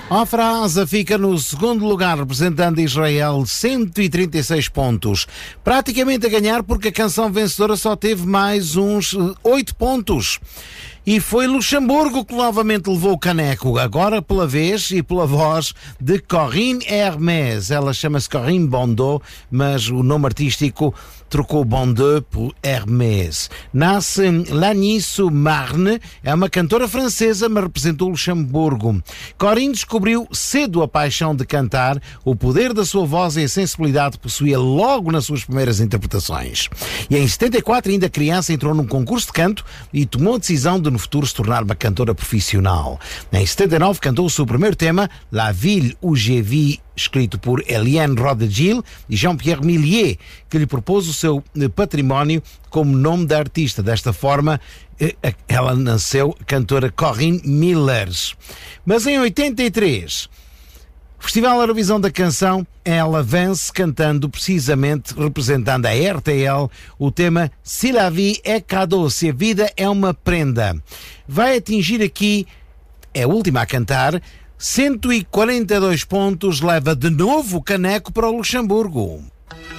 A França fica no segundo lugar, representando Israel, 136 pontos. Praticamente a ganhar, porque a canção vencedora só teve mais uns 8 pontos. E foi Luxemburgo que novamente levou o caneco, agora pela vez e pela voz de Corinne Hermès. Ela chama-se Corinne Bondot, mas o nome artístico trocou Bondot por Hermès. Nasce Lagny-sur-Marne, é uma cantora francesa, mas representou Luxemburgo. Corinne descobriu cedo a paixão de cantar, o poder da sua voz e a sensibilidade que possuía logo nas suas primeiras interpretações. E em 74, ainda criança, entrou num concurso de canto e tomou a decisão de no futuro se tornar uma cantora profissional. Em 79 cantou o seu primeiro tema, La Ville où je vis, escrito por Eliane Rodegil e Jean-Pierre Millier, que lhe propôs o seu património como nome da artista. Desta forma, ela nasceu cantora Corinne Millers. Mas em 83... Festival Eurovisão da Canção, ela vence cantando precisamente, representando a RTL, o tema Si la vie est cadeau, se a vida é uma prenda. Vai atingir aqui, é a última a cantar, 142 pontos, leva de novo o caneco para o Luxemburgo.